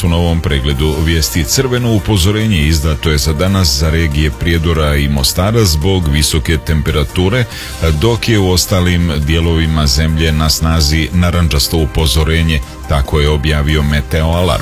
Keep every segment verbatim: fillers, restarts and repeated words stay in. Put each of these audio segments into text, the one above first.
u novom pregledu vijesti. Crveno upozorenje izdato je za danas za regije Prijedora i Mostara zbog visoke temperature, dok je u ostalim dijelovima zemlje na snazi narandžasto upozorenje, tako je objavio Meteo Alarm.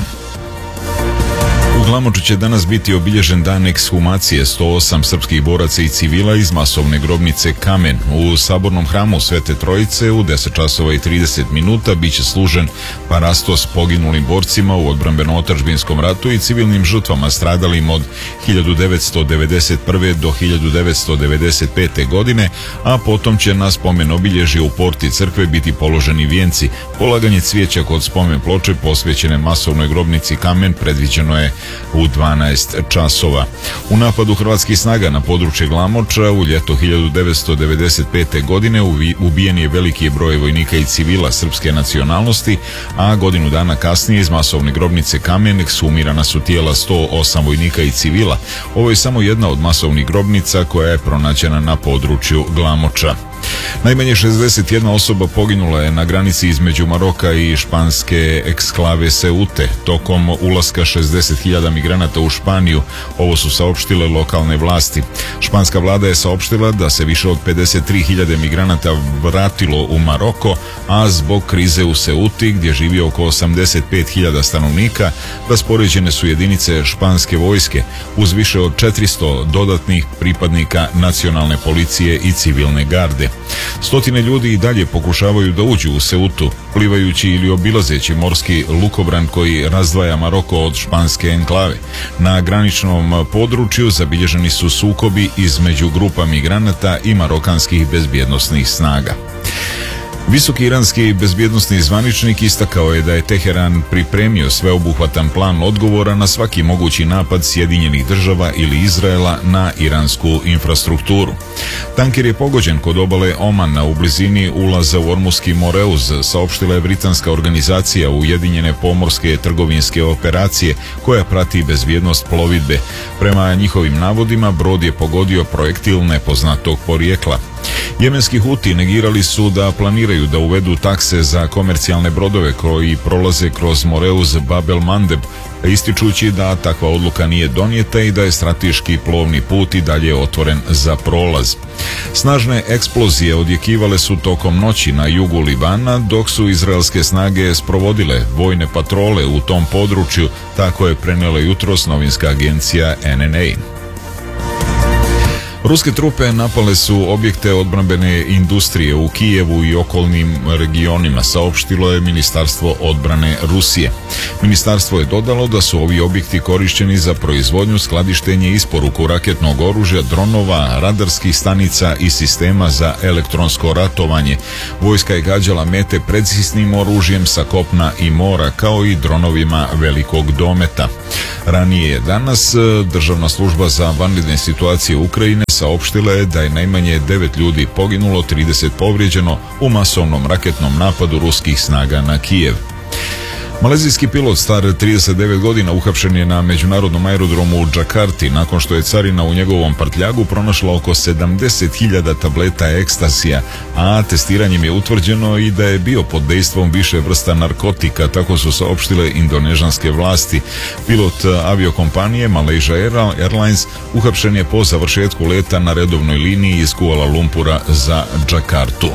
U Glamoču će danas biti obilježen dan ekshumacije sto osam srpskih boraca i civila iz masovne grobnice Kamen. U sabornom hramu Svete Trojice u deset časova i trideset minuta bit će služen parastos poginulim borcima u odbrambeno-otadžbinskom ratu i civilnim žrtvama stradalim od hiljadu devetsto devedeset prve do hiljadu devetsto devedeset pete godine, a potom će na spomen obilježje u porti crkve biti položeni vijenci. Polaganje cvijeća kod spomen ploče posvećene masovnoj grobnici Kamen predviđeno je u dvanaest časova. U napadu hrvatskih snaga na područje Glamoča u ljeto hiljadu devetsto devedeset pete godine ubijen je veliki broj vojnika i civila srpske nacionalnosti, a godinu dana kasnije iz masovne grobnice Kamen ekshumirana su tijela sto osam vojnika i civila. Ovo je samo jedna od masovnih grobnica koja je pronađena na području Glamoča. Najmanje šezdeset jedna osoba poginula je na granici između Maroka i španske eksklave Seute tokom ulaska šezdeset hiljada migranata u Španiju. Ovo su saopštile lokalne vlasti. Španska vlada je saopštila da se više od pedeset tri hiljade migranata vratilo u Maroko, a zbog krize u Seuti, gdje živi oko osamdeset pet hiljada stanovnika, raspoređene su jedinice španske vojske uz više od četiristo dodatnih pripadnika nacionalne policije i civilne garde. Stotine ljudi i dalje pokušavaju da uđu u Seutu, plivajući ili obilazeći morski lukobran koji razdvaja Maroko od španske enklave. Na graničnom području zabilježeni su sukobi između grupa migranata i marokanskih bezbjednosnih snaga. Visoki iranski bezbjednosni zvaničnik istakao je da je Teheran pripremio sveobuhvatan plan odgovora na svaki mogući napad Sjedinjenih država ili Izraela na iransku infrastrukturu. Tanker je pogođen kod obale Omana u blizini ulaza u Ormuski Moreuz, saopštila je britanska organizacija Ujedinjene pomorske trgovinske operacije koja prati bezbjednost plovidbe. Prema njihovim navodima, brod je pogodio projektil nepoznatog porijekla. Jemenski Huti negirali su da planiraju da uvedu takse za komercijalne brodove koji prolaze kroz Moreuz Bab el Mandeb, ističući da takva odluka nije donijeta i da je strateški plovni put i dalje otvoren za prolaz. Snažne eksplozije odjekivale su tokom noći na jugu Libana, dok su izraelske snage sprovodile vojne patrole u tom području, tako je prenijela jutros novinska agencija N N A. Ruske trupe napale su objekte odbrambene industrije u Kijevu i okolnim regionima, saopštilo je Ministarstvo odbrane Rusije. Ministarstvo je dodalo da su ovi objekti korišćeni za proizvodnju, skladištenje i isporuku raketnog oružja, dronova, radarskih stanica i sistema za elektronsko ratovanje. Vojska je gađala mete preciznim oružjem sa kopna i mora, kao i dronovima velikog dometa. Ranije je danas Državna služba za vanredne situacije Ukrajine saopštila je da je najmanje devet ljudi poginulo, trideset povrijeđeno u masovnom raketnom napadu ruskih snaga na Kijev. Malezijski pilot star trideset devet godina uhapšen je na međunarodnom aerodromu u Džakarti nakon što je carina u njegovom prtljagu pronašla oko sedamdeset hiljada tableta ekstasija, a testiranjem je utvrđeno i da je bio pod dejstvom više vrsta narkotika, tako su saopštile indonežanske vlasti. Pilot aviokompanije Malaysia Airlines uhapšen je po završetku leta na redovnoj liniji iz Kuala Lumpura za Džakartu.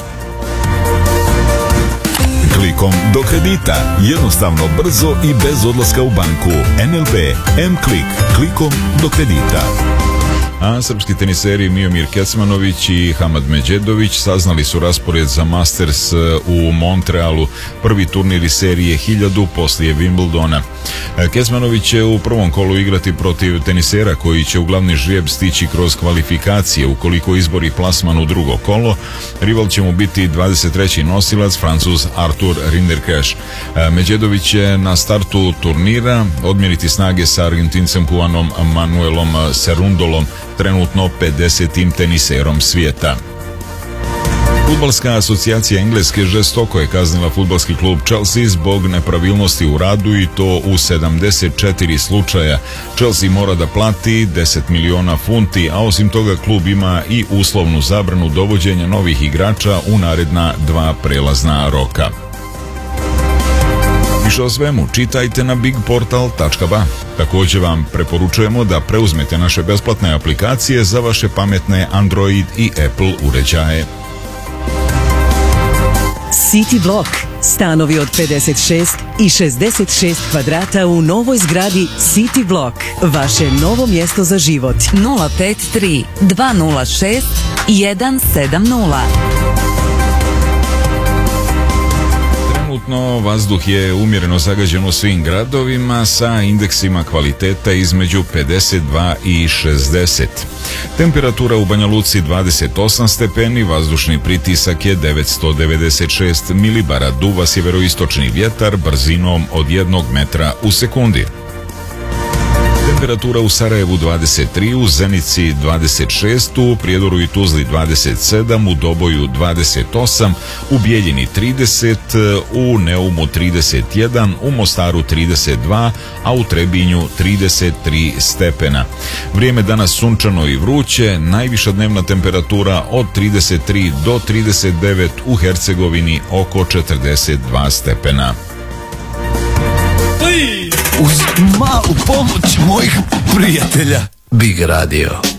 Klikom do kredita. Jednostavno, brzo i bez odlaska u banku. N L B M-Klik. Klikom do kredita. A srpski teniseri Miomir Kecmanović i Hamad Medžedović saznali su raspored za Masters u Montrealu, prvi turnir iz serije hiljadu poslije Wimbledona. Kecmanović će u prvom kolu igrati protiv tenisera koji će u glavni žrijeb stići kroz kvalifikacije. Ukoliko izbori plasman u drugo kolo, rival će mu biti dvadeset treći nosilac, Francuz Artur Rinderknecht. Medžedović će na startu turnira odmjeriti snage sa Argentincem Juanom Manuelom Cerundolom, trenutno pedesetim teniserom svijeta. Fudbalska asocijacija Engleske žestoko je kaznila fudbalski klub Chelsea zbog nepravilnosti u radu i to u sedamdeset četiri slučaja. Chelsea mora da plati deset miliona funti, a osim toga klub ima i uslovnu zabranu dovođenja novih igrača u naredna dva prelazna roka. Više o svemu čitajte na big portal tačka ba. Također vam preporučujemo da preuzmete naše besplatne aplikacije za vaše pametne Android i Apple uređaje. City Block. Stanovi od pedeset šest i šezdeset šest kvadrata u novoj zgradi City Block. Vaše novo mjesto za život. nula pet tri dva nula šest jedan sedam nula. Trenutno vazduh je umjereno zagađen u svim gradovima sa indeksima kvaliteta između pedeset dva i šezdeset. Temperatura u Banja Luci dvadeset osam stepeni, vazdušni pritisak je devetsto devedeset šest milibara, duva sjeveroistočni vjetar brzinom od jednog metra u sekundi. Temperatura u Sarajevu dvadeset tri, u Zenici dvadeset šest, u Prijedoru i Tuzli dvadeset sedam, u Doboju dvadeset osam, u Bijeljini trideset, u Neumu trideset jedan, u Mostaru trideset dva, a u Trebinju trideset tri stepena. Vrijeme danas sunčano i vruće, najviša dnevna temperatura od trideset tri do trideset devet, u Hercegovini oko četrdeset dva stepena. Uz malu pomoć mojih prijatelja Big Radio.